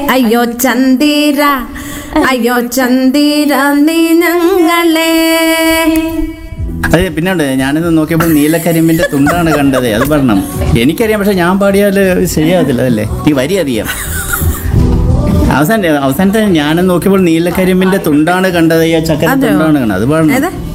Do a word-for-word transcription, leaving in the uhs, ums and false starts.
അയ്യോ ചന്ദിര അയ്യോ ചന്ദിര നീനങ്ങളെ. അതെ, പിന്നീട് ഞാനിത് നോക്കിയപ്പോൾ നീലക്കരിമ്പിന്റെ തുണ്ടാണ് കണ്ടത്. അത് പറഞ്ഞണം. എനിക്കറിയാം, പക്ഷെ ഞാൻ പാടിയാൽ ശരിയാകത്തില്ല. അതല്ലേ ഈ വരി അറിയാം. അവസാന അവസാനത്തെ ഞാനും നോക്കിയപ്പോൾ നീലക്കരിമ്പിന്റെ തുണ്ടാണ് കണ്ടത്, ചക്കര തുണ്ടാണ് കണ്ടത്. അത് പറഞ്ഞു.